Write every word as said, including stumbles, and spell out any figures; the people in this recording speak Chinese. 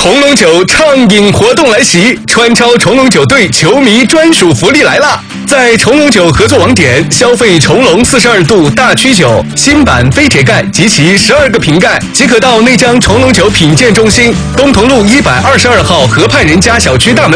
重龙酒畅饮活动来袭，川超重龙酒队球迷专属福利来了！在重龙酒合作网点消费重龙四十二度大曲酒新版飞铁盖及其十二个瓶盖，即可到内江重龙酒品鉴中心东同路一百二十二号河畔人家小区大门